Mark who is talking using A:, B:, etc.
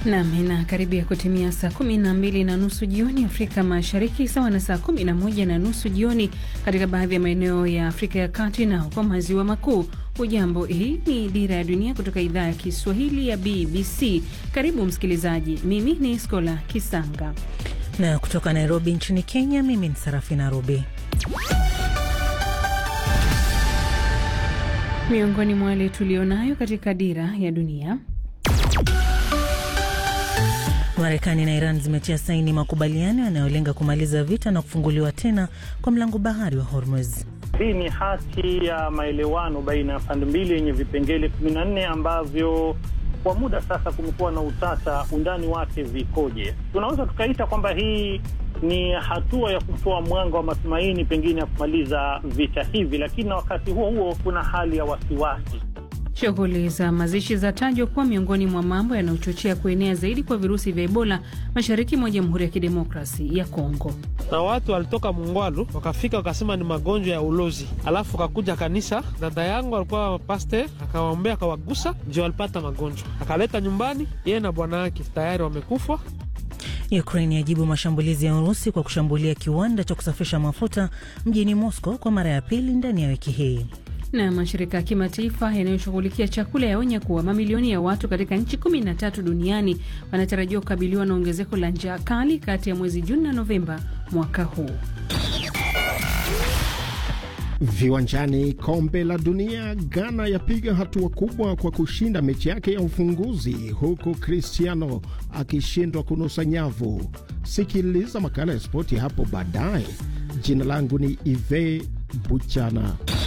A: Naam, inakaribia kutimia saa 12:30 jioni Afrika Mashariki, sawa na saa 11:30 jioni katika baadhi ya maeneo ya Afrika ya Kati na huko Maziwa Makuu. Hujambo, hii ni Dira ya Dunia kutoka idhaa ya Kiswahili ya BBC. Karibu msikilizaji, mimi ni Skola Kisanga.
B: Na kutoka Nairobi nchini Kenya, mimi ni Sarafina Robi.
A: Miongoni mwa wale tulionayo katika Dira ya Dunia:
B: Marekani na Iran zimetia saini makubaliano yanayolenga kumaliza vita na kufunguliwa tena kwa mlango bahari wa Hormuz.
C: Hii ni hati ya maelewano baina ya pande mbili yenye vipengele 14 ambavyo kwa muda sasa kumekuwa na utata undani wake vikoje. Tunaweza tukaita kwamba hii ni hatua ya kutoa mwanga wa matumaini pengine ya kumaliza vita hivi, lakini na wakati huo huo kuna hali ya wasiwasi.
A: Shughuli za mazishi za tajwa kuwa miongoni mwa mambo yanayochochea kuenea zaidi kwa virusi vya Ebola mashariki mwa Jamhuri ya Kidemokrasi ya Kongo.
D: Na watu walitoka Mungwalu wakafika wakasema ni magonjwa ya ulozi. Alafu kakuja kanisa, dada yangu alikuwa pastor, akawaombea akawagusa, ndio walipata magonjwa. Akaleta nyumbani, yeye na bwana wake tayari wamekufa.
B: Ukraine yajibu mashambulizi ya Urusi kwa kushambulia kiwanda cha kusafisha mafuta mjini Moscow kwa mara ya pili ndani ya wiki hii.
A: Na mashirika ya kimataifa yanayoshughulikia chakula yaonya kuwa mamilioni ya watu katika nchi 13 duniani wanatarajiwa kukabiliwa na ongezeko la njaa kali kati ya mwezi Juni na Novemba mwaka huu.
E: Viwanjani, kombe la dunia, Ghana yapiga hatua kubwa kwa kushinda mechi yake ya ufunguzi, huku Cristiano akishindwa kunusa nyavu. Sikiliza makala ya spoti hapo baadaye. Jina langu ni Ive Buchana.